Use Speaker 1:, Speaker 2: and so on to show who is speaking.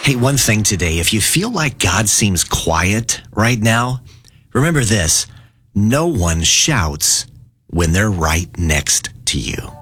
Speaker 1: Hey, one thing today, if you feel like God seems quiet right now, remember this: no one shouts when they're right next to you.